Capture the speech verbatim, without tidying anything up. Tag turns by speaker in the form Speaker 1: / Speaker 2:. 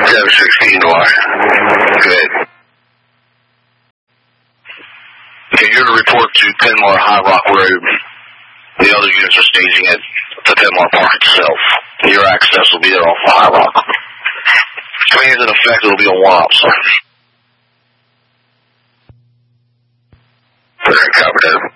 Speaker 1: seven sixteen Noir. Go ahead. Okay, you're to report to Penmar High Rock Road. The other units are staging at the Penmar Park itself. Your access will be there off of High Rock. Command's in effect, it'll be a one officer. Alright, cover that.